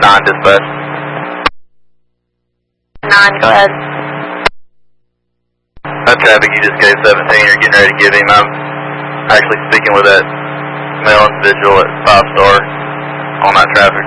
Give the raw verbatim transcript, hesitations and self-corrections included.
nine dispatch. nine, go ahead. That traffic you just gave seventeen, you're getting ready to give him. I'm actually speaking with that male individual at five star on that traffic.